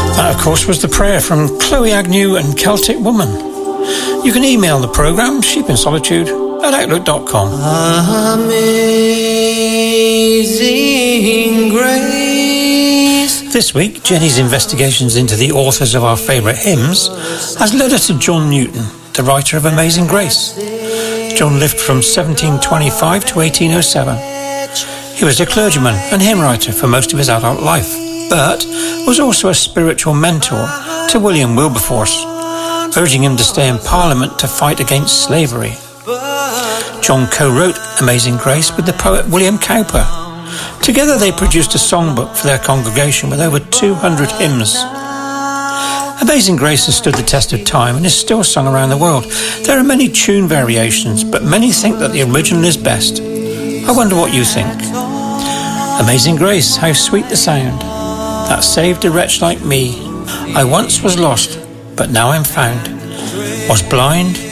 That, of course, was the prayer from Chloe Agnew and Celtic Woman. You can email the programme, sheepinsolitude@outlook.com. Amazing Grace. This week, Jenny's investigations into the authors of our favourite hymns has led her to John Newton, the writer of Amazing Grace. John lived from 1725 to 1807. He was a clergyman and hymn writer for most of his adult life, but was also a spiritual mentor to William Wilberforce, urging him to stay in Parliament to fight against slavery. John co-wrote Amazing Grace with the poet William Cowper. Together they produced a songbook for their congregation with over 200 hymns. Amazing Grace has stood the test of time and is still sung around the world. There are many tune variations, but many think that the original is best. I wonder what you think. Amazing Grace, how sweet the sound that saved a wretch like me. I once was lost, but now I'm found. Was blind,